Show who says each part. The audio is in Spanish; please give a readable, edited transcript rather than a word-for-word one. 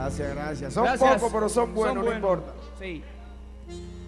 Speaker 1: Gracias, gracias. Son
Speaker 2: Gracias.
Speaker 1: pocos, pero son buenos, no importa.
Speaker 2: Sí.